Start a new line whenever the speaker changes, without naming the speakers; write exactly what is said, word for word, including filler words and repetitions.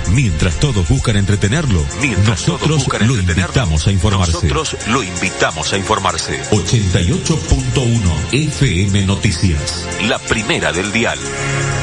Mientras todos buscan entretenerlo,
Mientras todos
nosotros
buscan
lo
entretenerlo,
invitamos a informarse.
Nosotros lo invitamos a informarse.
ochenta y ocho punto uno F M Noticias.
La primera del dial.